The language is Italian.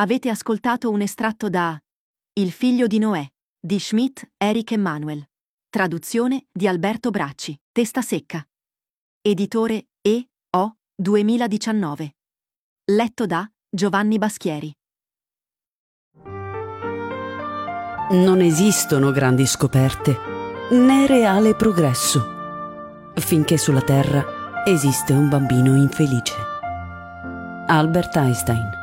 Avete ascoltato un estratto da Il figlio di Noè di Schmidt, Eric Emanuel. Traduzione di Alberto Bracci. Testa secca. Editore E.O. 2019. Letto da Giovanni Baschieri. Non esistono grandi scoperte, né reale progresso, finché sulla Terra esiste un bambino infelice. Albert Einstein.